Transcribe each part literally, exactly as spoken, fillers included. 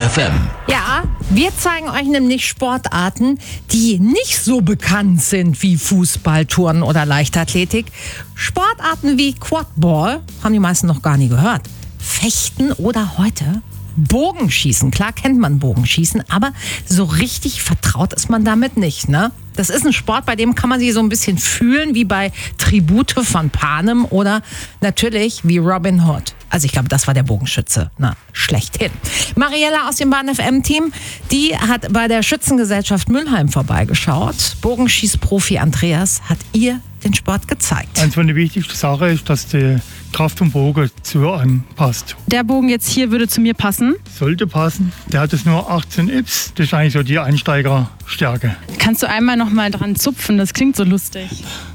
F M. Ja, wir zeigen euch nämlich Sportarten, die nicht so bekannt sind wie Fußball, Turnen oder Leichtathletik. Sportarten wie Quadball haben die meisten noch gar nie gehört. Fechten oder heute Bogenschießen. Klar kennt man Bogenschießen, aber so richtig vertraut ist man damit nicht, ne? Das ist ein Sport, bei dem kann man sich so ein bisschen fühlen wie bei Tribute von Panem oder natürlich wie Robin Hood. Also ich glaube, das war der Bogenschütze. Na, schlechthin. Mariella aus dem Bahn F M-Team, die hat bei der Schützengesellschaft Mülheim vorbeigeschaut. Bogenschießprofi Andreas hat ihr den Sport gezeigt. Eins von der wichtigsten Sachen ist, dass die Kraft vom Bogen zu einem passt. Der Bogen jetzt hier würde zu mir passen. Sollte passen. Der hat es nur achtzehn Ips. Das ist eigentlich so die Einsteigerstärke. Kannst du einmal noch mal dran zupfen? Das klingt so lustig.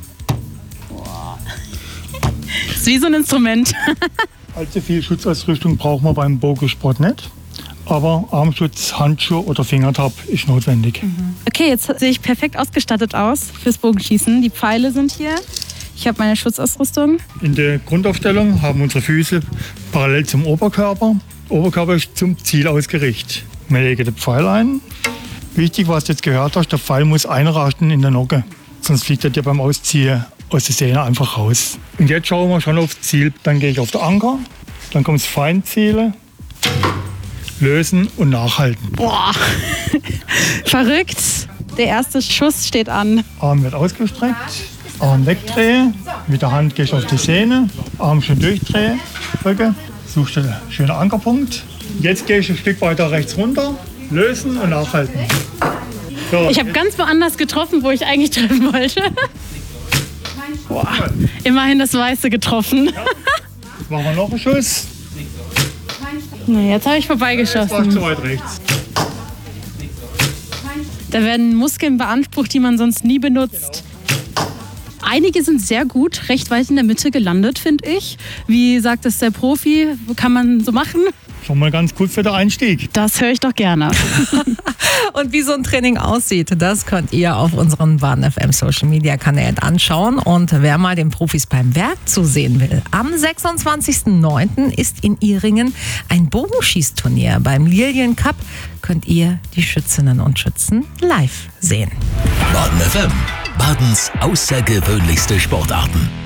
Boah. Das ist wie so ein Instrument. Allzu viel Schutzausrüstung braucht man beim Bogensport nicht. Aber Armschutz, Handschuhe oder Fingertab ist notwendig. Mhm. Okay, jetzt sehe ich perfekt ausgestattet aus fürs Bogenschießen. Die Pfeile sind hier. Ich habe meine Schutzausrüstung. In der Grundaufstellung haben unsere Füße parallel zum Oberkörper. Der Oberkörper ist zum Ziel ausgerichtet. Wir legen den Pfeil ein. Wichtig, was du jetzt gehört hast, der Pfeil muss einrasten in der Nocke. Sonst fliegt er dir beim Ausziehen aus der Sehne einfach raus. Und jetzt schauen wir schon aufs Ziel. Dann gehe ich auf den Anker. Dann kommt das Feinzielen. Lösen und nachhalten. Boah, verrückt. Der erste Schuss steht an. Arm wird ausgestreckt, Arm wegdrehen, mit der Hand gehst du auf die Sehne, Arm schön durchdrehen, Rücken, suchst einen schönen Ankerpunkt. Jetzt gehst du ein Stück weiter rechts runter, lösen und nachhalten. So, ich habe ganz woanders getroffen, wo ich eigentlich treffen wollte. Boah, immerhin das Weiße getroffen. Ja. Jetzt machen wir noch einen Schuss. Na, jetzt habe ich vorbeigeschossen. Jetzt zu weit rechts. Da werden Muskeln beansprucht, die man sonst nie benutzt. Einige sind sehr gut, recht weit in der Mitte gelandet, finde ich. Wie sagt es der Profi? Kann man so machen? Schon mal ganz gut für den Einstieg. Das höre ich doch gerne. Und wie so ein Training aussieht, das könnt ihr auf unseren Bahn F M Social Media Kanälen anschauen. Und wer mal den Profis beim Werk zusehen will, am sechsundzwanzigsten neunten ist in Ihringen ein Bogenschießturnier. Beim Lilien Cup könnt ihr die Schützinnen und Schützen live sehen. Baden F M. Badens außergewöhnlichste Sportarten.